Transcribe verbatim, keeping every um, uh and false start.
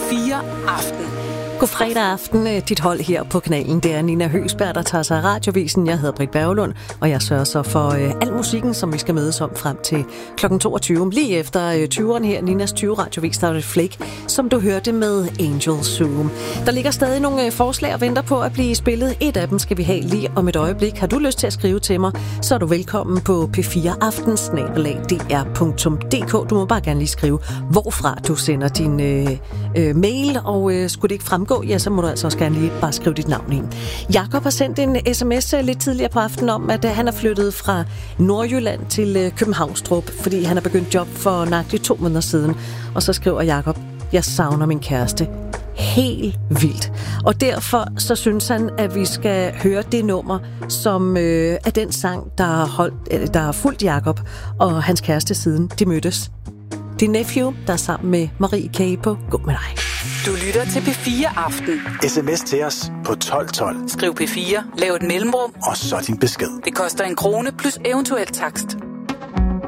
fire Aften. God fredag aften. Dit hold her på kanalen, det er Nina Høgsberg, der tager sig af radiovisen. Jeg hedder Britt Berglund, og jeg sørger så for øh, al musikken, som vi skal mødes om frem til klokken toogtyve. Lige efter øh, tyveren her, Ninas tyve radiovis, der er det Flake, som du hørte med Angel Zoom. Der ligger stadig nogle øh, forslag og venter på at blive spillet. Et af dem skal vi have lige om et øjeblik. Har du lyst til at skrive til mig, så er du velkommen på p fire aften snabel-a d r punktum d k. Du må bare gerne lige skrive, hvorfra du sender din øh, øh, mail, og øh, skulle det ikke frem gå, ja, så må du altså også gerne lige bare skrive dit navn ind. Jakob har sendt en sms lidt tidligere på aftenen om, at han er flyttet fra Nordjylland til Københavnstrup, fordi han har begyndt job for nøjagtigt to måneder siden. Og så skriver Jakob, jeg savner min kæreste helt vildt. Og derfor så synes han, at vi skal høre det nummer, som øh, er den sang, der har, holdt, der har fulgt Jakob og hans kæreste siden de mødtes. Det er Nephew, der er sammen med Marie K. på Gå med dig. Du lytter til P fire Aften. S M S til os på tolv tolv. Skriv P fire, lav et mellemrum, og så din besked. Det koster en krone plus eventuel takst.